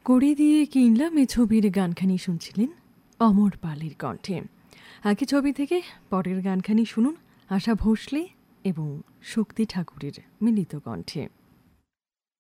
করে দিয়ে কিনলাম এ ছবির গানখানি শুনছিলেন অমর পালের কণ্ঠে। আগে ছবি থেকে পরের গানখানি শুনুন আশা ভোসলে এবং শক্তি ঠাকুরের মিলিত কণ্ঠে।